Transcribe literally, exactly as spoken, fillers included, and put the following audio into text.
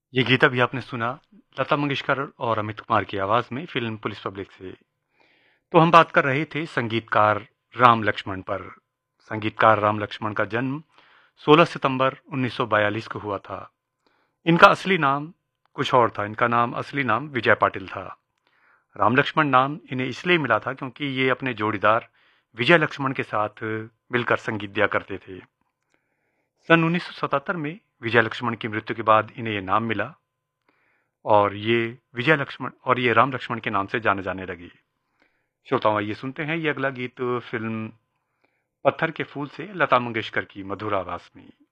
ये गीत अभी आपने सुना लता मंगेशकर और अमित कुमार की आवाज में फिल्म पुलिस पब्लिक से। तो हम बात कर रहे थे संगीतकार राम लक्ष्मण पर। संगीतकार राम लक्ष्मण का जन्म सोलह सितंबर उन्नीस सौ बयालीस को हुआ था। इनका असली नाम कुछ और था। इनका नाम असली नाम विजय पाटिल था। राम लक्ष्मण नाम इन्हें इसलिए मिला था क्योंकि ये अपने जोड़ीदार विजय लक्ष्मण के साथ मिलकर संगीत दिया करते थे। सन उन्नीस सौ सतहत्तर में विजय लक्ष्मण की मृत्यु के बाद इन्हें यह नाम मिला और ये विजय लक्ष्मण और ये राम लक्ष्मण के नाम से जाने जाने लगी। श्रोताओं, आइए सुनते हैं ये अगला गीत फिल्म पत्थर के फूल से लता मंगेशकर की मधुर आवाज में।